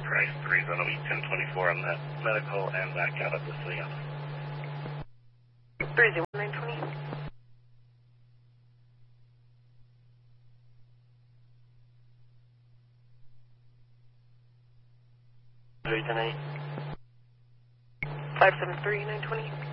Christ, 3's on OE 1024 on that medical and back out of the city. 30920. Tonight. 573 920.